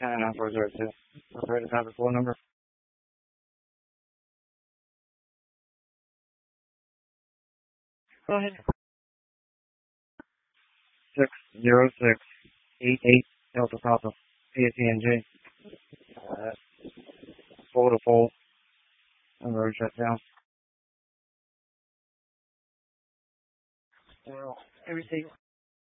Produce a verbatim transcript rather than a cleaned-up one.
ten and four zero two. Operator, have the phone number. Go ahead. Six zero six eight eight Delta Papa P S E N J. Uh, full to full. And road shut down. Well, everything